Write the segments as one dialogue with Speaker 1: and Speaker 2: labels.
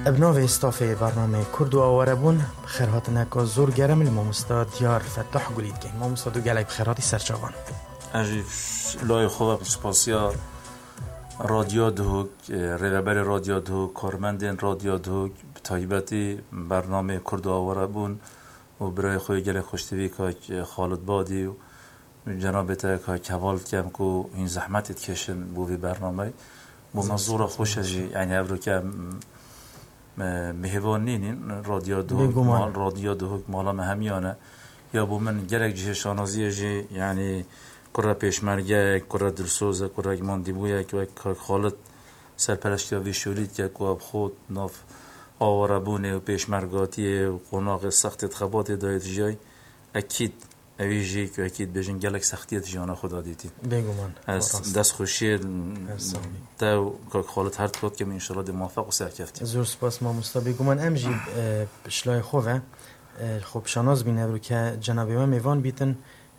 Speaker 1: ابناء استافه برنامه کرد و آواربون خیرهاتنه که زور گرم الماموستا دیار فتح گلید که ماموستا دو گلک بخیراتی سرچاوان
Speaker 2: اجی لای خوب سپاسیا رادیو دهوک ریبر رادیو دهوک کارمندین رادیو دهوک تایبتی برنامه کرد و آواربون و برای خوی گلک خوشتوی که خالد بادی و جناب تا که حوالت کم که این زحمتت کشن بوی برنامه با منظور خوش اجی یعنی ابرو که مهوانین رادیو دهوک مالا مهمیانه یا بو من گرک جه شانازی جه یعنی کره پیشمرگه کره درسوزه کره گماندی بویه که خالد سرپرشتی و ویشولید که که خود ناف آواربونه و پیشمرگاتی و قناق سخت اتخابات داید جای اکید اویجی که اکید بیشن گلک سختیت جانا خدا دیدید
Speaker 1: بگمان
Speaker 2: از دست خوشی تا که خالد هر کد که من انشالله دی موفق و سرکفتی
Speaker 1: زور سپاس ماموستا بگمان امجی بشلای خوبه خوب شناز بینه برو که جنابی ما میوان بیتن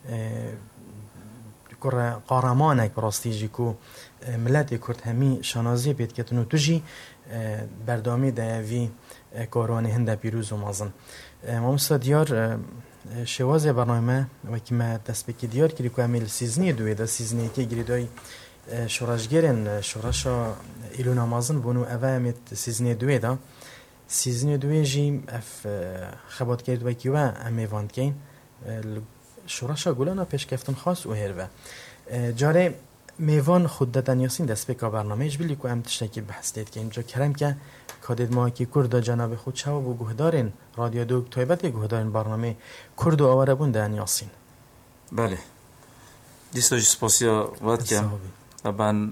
Speaker 1: کره قهرمانک براستیجی کو ملت کرد همی شنازی بید که تنو توجی بردامی دوی کارانی هنده پیروز و مازن ماموستا دیار شواز برنامه و که ما دست بکی دیار کلی که امیل سیزنی دوی ده سیزنی که گریدای شورشگرن شورشا ایلو نمازن بونو اوه امید سیزنی دوی ده سیزنی دوی جی اف خبات کرد و که و امیواند کن شورشا گولانا پیش کفتن خاص و هر و جاره میوان خود دادن یاسین دست بکا برنامه اج بلی که ام تشتکی بحث دید که اینجا کرم که کادید ما که کرد جناب خود شوا و گهدارین رادیو دوگ تایبت گهدارین برنامه کرد و آواربون دهن یاسین
Speaker 2: بله دیستاجی سپاسیا وقت کم طبعا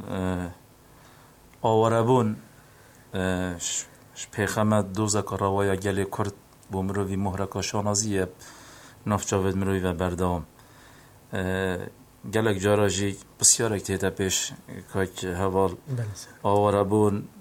Speaker 2: آواربون پیخمت دوزا کراوایا گلی کرد بومروی مهرکا شانازیه نافچاوید مروی و بردام گلک جاراجی بسیار اکتیتا پیش که حوال آواربون